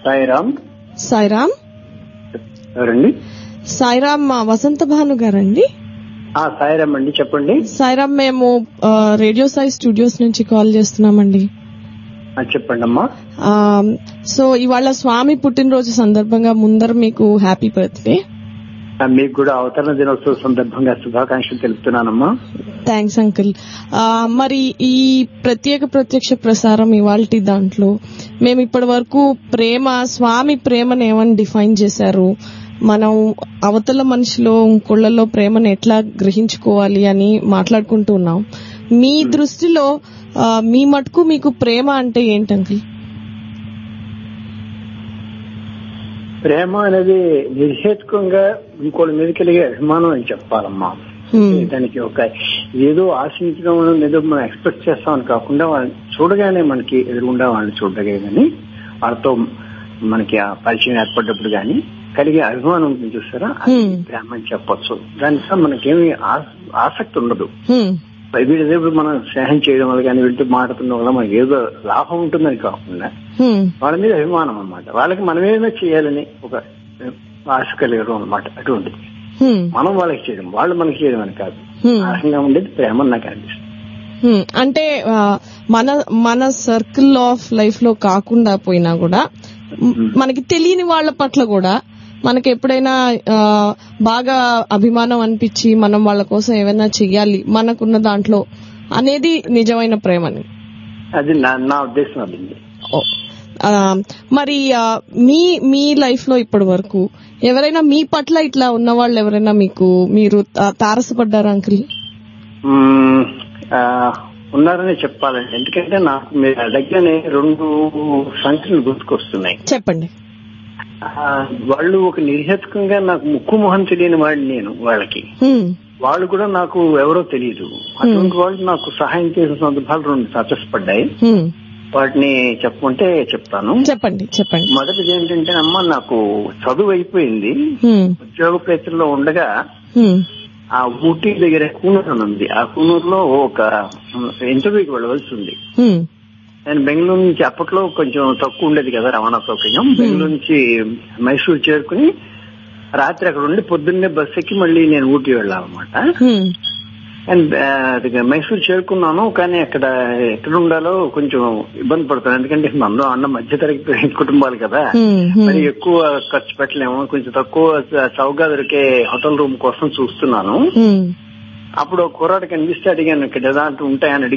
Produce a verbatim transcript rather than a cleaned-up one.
సాయిరామ్. సాయిరామ్ ఎవరండి? సాయిరామ్ వసంత భాను గారండి? సాయిరామ్ అండి, చెప్పండి. సాయిరామ్, మేము రేడియో సాయి స్టూడియోస్ నుంచి కాల్ చేస్తున్నామండి. చెప్పండి అమ్మా. సో ఇవాళ స్వామి పుట్టినరోజు సందర్భంగా ముందర మీకు హ్యాపీ బర్త్డే. మీకు కూడా అవతరణ దినోత్సవ సందర్భంగా శుభాకాంక్షలు తెలుపుతున్నానమ్మా. Thanks uncle. మరి ఈ ప్రత్యేక ప్రత్యక్ష ప్రసారం ఇవాల్టి దాంట్లో మేము ఇప్పటి వరకు ప్రేమ, స్వామి ప్రేమను ఏమని డిఫైన్ చేశారు, మనం అవతల మనిషిలో ఇంకొళ్లలో ప్రేమను ఎట్లా గ్రహించుకోవాలి అని మాట్లాడుకుంటూ ఉన్నాం. మీ దృష్టిలో మీ మటుకు మీకు ప్రేమ అంటే ఏంటి అంకుల్? ప్రేమ అనేది నిర్హేతుకంగా ఇంకోటి మీద కలిగే అభిమానం అని చెప్పాలమ్మా. దానికి ఒక ఏదో ఆశించడం ఏదో మనం ఎక్స్పెక్ట్ చేస్తామని కాకుండా వాళ్ళని చూడగానే మనకి ఎదురుగుండా వాళ్ళని చూడగానే కానీ వాళ్ళతో మనకి ఆ పరిచయం ఏర్పడ్డప్పుడు కానీ కలిగే అభిమానం ఉంటుంది చూసారా, అది ప్రేమ అని చెప్పొచ్చు. దానితో మనకేమి ఆసక్తి ఉండదు. వీళ్ళేప్పుడు మనం స్నేహం చేయడం వల్ల కానీ వీళ్ళతో మాట్లాడుతున్న వల్ల మనకి ఏదో లాభం ఉంటుందని కాకుండా వాళ్ళ మీద అభిమానం అన్నమాట. వాళ్ళకి మనమేమైనా చేయాలని ఒక ఆశ కలగడం అన్నమాట. అటువంటిది మనం వాళ్ళకి చేయడం, వాళ్ళు మనకి చేయడం అని కాదు. ఆశంగా ఉండేది ప్రేమ నాకు అనిపిస్తుంది. అంటే మన మన సర్కిల్ ఆఫ్ లైఫ్ లో కాకుండా పోయినా కూడా మనకి తెలియని వాళ్ళ పట్ల కూడా మనకి ఎప్పుడైనా బాగా అభిమానం అనిపించి మనం వాళ్ళ కోసం ఏమైనా చెయ్యాలి మనకున్న దాంట్లో అనేది నిజమైన ప్రేమని. అది నా ఉద్దేశం. అది మరి మీ మీ లైఫ్ లో ఇప్పటి వరకు ఎవరైనా మీ పట్ల ఇట్లా ఉన్న వాళ్ళు ఎవరైనా మీకు మీరు తారసపడ్డారా అంకుల్? ఉన్నారని చెప్పాలండి. ఎందుకంటే నాకు మీరు అడగనే రెండు సంఖ్యలు గుర్తుకొస్తున్నాయి. చెప్పండి. వాళ్ళు ఒక నిర్హేతుకంగా నాకు ముక్కు మొహం తెలియని వాడిని నేను వాళ్ళకి, వాళ్ళు కూడా నాకు ఎవరో తెలియదు. అటువంటి వాళ్ళు నాకు సహాయం చేసిన సందర్భాలు రెండు సచస్పడ్డాయి. వాటిని చెప్పుకుంటే చెప్తాను. చెప్పండి చెప్పండి. మొదటిది ఏంటంటే అమ్మ, నాకు చదువు అయిపోయింది, ఉద్యోగ ప్రయత్నంలో ఉండగా ఆ ఊటీ దగ్గర కూనూరు అని ఉంది. ఆ కూనూరులో ఒక ఇంటర్వ్యూకి వెళ్ళవలసి ఉంది. నేను బెంగళూరు నుంచి, అప్పట్లో కొంచెం తక్కువ ఉండేది కదా రవాణా సౌకర్యం, బెంగళూరు నుంచి మైసూరు చేరుకుని రాత్రి అక్కడ ఉండి పొద్దున్నే బస్ ఎక్కి మళ్ళీ నేను ఊటీ వెళ్ళాలన్నమాట. అండ్ మైసూరు చేరుకున్నాను, కానీ అక్కడ ఎక్కడ ఉండాలో కొంచెం ఇబ్బంది పడుతున్నాను. ఎందుకంటే మనం అన్న మధ్య తరగతి కుటుంబాలు కదా, మరి ఎక్కువ ఖర్చు పెట్టలేము. కొంచెం తక్కువ చౌకగా దొరికే హోటల్ రూమ్ కోసం చూస్తున్నాను. అప్పుడు కుర్రాడు కనిపిస్తే అడిగాను, ఇక్కడ ఏదాంటి ఉంటాయని అడిగి